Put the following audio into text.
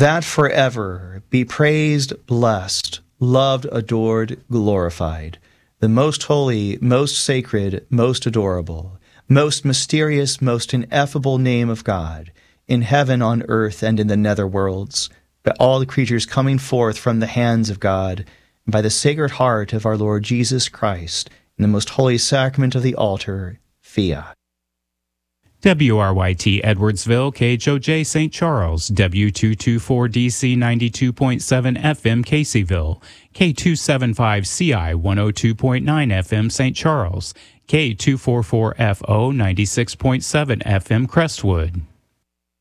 that forever be praised, blessed, loved, adored, glorified, the most holy, most sacred, most adorable, most mysterious, most ineffable name of God, in heaven, on earth, and in the nether worlds, by all the creatures coming forth from the hands of God, and by the Sacred Heart of our Lord Jesus Christ, in the most holy sacrament of the altar, Fiat. WRYT Edwardsville, KHOJ St. Charles, W224DC 92.7 FM Caseyville, K275CI 102.9 FM St. Charles, K244FO 96.7 FM Crestwood.